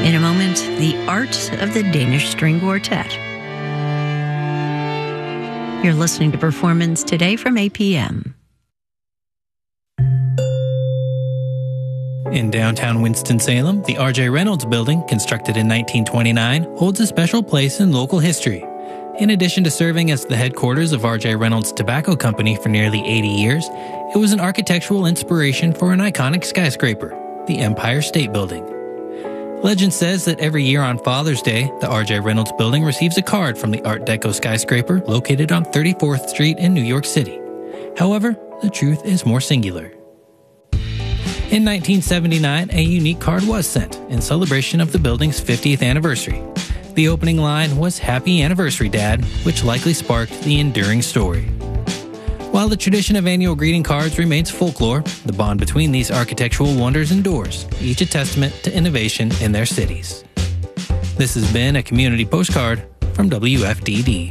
In a moment, the art of the Danish String Quartet. You're listening to Performance Today from APM. In downtown Winston-Salem, the R.J. Reynolds Building, constructed in 1929, holds a special place in local history. In addition to serving as the headquarters of R.J. Reynolds Tobacco Company for nearly 80 years, it was an architectural inspiration for an iconic skyscraper, the Empire State Building. Legend says that every year on Father's Day, the R.J. Reynolds Building receives a card from the Art Deco skyscraper located on 34th Street in New York City. However, the truth is more singular. In 1979, a unique card was sent in celebration of the building's 50th anniversary. The opening line was "Happy Anniversary, Dad," which likely sparked the enduring story. While the tradition of annual greeting cards remains folklore, the bond between these architectural wonders endures, each a testament to innovation in their cities. This has been a community postcard from WFDD.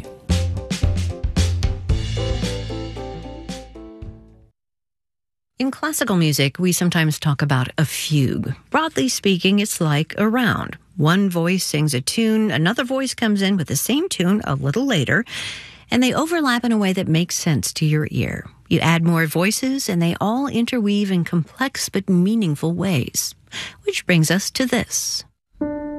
In classical music, we sometimes talk about a fugue. Broadly speaking, it's like a round. One voice sings a tune, another voice comes in with the same tune a little later, and they overlap in a way that makes sense to your ear. You add more voices, and they all interweave in complex but meaningful ways. Which brings us to this.